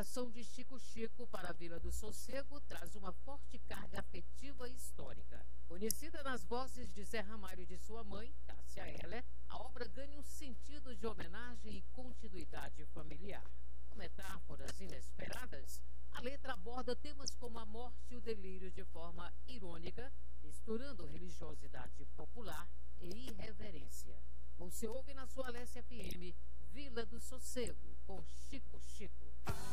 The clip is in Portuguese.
migração de Chico Chico para a Vila do Sossego traz uma forte carga afetiva e histórica. Conhecida nas vozes de Zé Ramalho e de sua mãe, Cássia Eller, a obra ganha um sentido de homenagem e continuidade familiar. Com metáforas inesperadas, a letra aborda temas como a morte e o delírio de forma irônica, misturando religiosidade popular e irreverência. Você ouve na sua Alessia FM, Vila do Sossego, com Chico Chico.